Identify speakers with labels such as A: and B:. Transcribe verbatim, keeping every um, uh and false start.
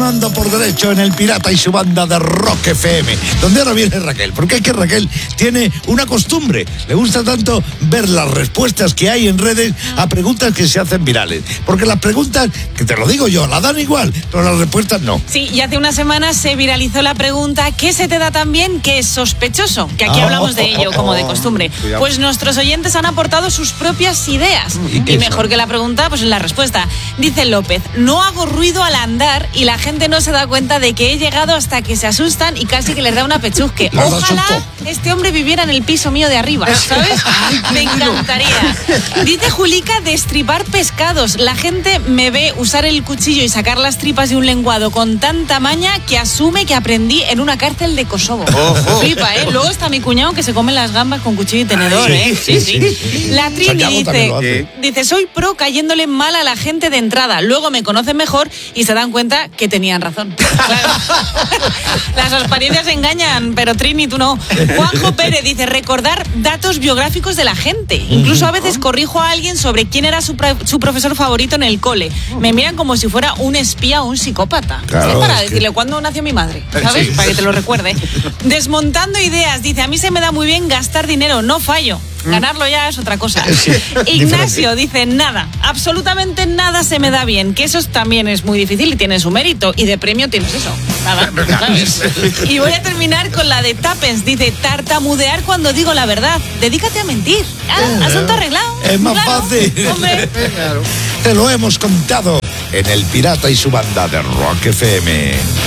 A: sonando por derecho en El Pirata y su banda de Rock F M, donde ahora viene Raquel, porque es que Raquel tiene una costumbre, le gusta tanto ver las respuestas que hay en redes a preguntas que se hacen virales, porque las preguntas, que te lo digo yo, las dan igual, pero las respuestas no.
B: Sí, y hace unas semanas se viralizó la pregunta ¿qué se te da tan bien que es sospechoso? Que aquí oh, hablamos de ello, como de costumbre. Cuidado. Pues nuestros oyentes han aportado sus propias ideas, y, y mejor que la pregunta, pues en la respuesta. Dice López, no hago ruido al andar y la gente no se da cuenta de que he llegado hasta que se asustan y casi que les da una pechusque. Ojalá este hombre viviera en el piso mío de arriba, ¿sabes? Me encantaría. Dice Julica, destripar pescados. La gente me ve usar el cuchillo y sacar las tripas de un lenguado con tanta maña que asume que aprendí en una cárcel de Kosovo. Oh, Flipa, ¿eh? Luego está mi cuñado que se come las gambas con cuchillo y tenedor, ¿eh? Sí, sí. sí. La Trini dice, dice, soy pro cayéndole mal a la gente de entrada. Luego me conocen mejor y se dan cuenta que tenían razón. Claro. Las apariencias engañan, pero Trini, tú no. Juanjo Pérez dice, recordar datos biográficos de la gente. Incluso a veces corrijo a alguien sobre quién era su, pro- su profesor favorito en el cole. Me miran como si fuera un espía o un psicópata. Claro, para es decirle que... cuándo nació mi madre, ¿sabes? Sí. Para que te lo recuerde. Desmontando ideas, dice, a mí se me da muy bien gastar dinero, no fallo. Ganarlo ya es otra cosa. Sí, Ignacio dice, nada, absolutamente nada se me da bien, que eso también es muy difícil y tiene su mérito, y de premio tienes eso, nada, ¿sabes? Y voy a terminar con la de Tapens, dice, tartamudear cuando digo la verdad, dedícate a mentir, ah, asunto arreglado.
A: Es más
B: claro,
A: fácil.
B: Hombre.
A: Te lo hemos contado en El Pirata y su banda de Rock F M.